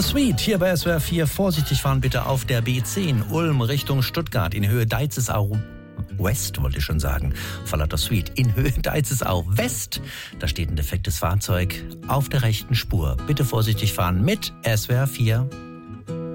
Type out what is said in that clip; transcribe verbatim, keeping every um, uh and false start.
The Sweet hier bei S W R vier. Vorsichtig fahren bitte auf der B zehn Ulm Richtung Stuttgart in Höhe Deizesau West, wollte ich schon sagen. Verlaut das Sweet in Höhe Deizesau West. Da steht ein defektes Fahrzeug auf der rechten Spur. Bitte vorsichtig fahren mit S W R vier.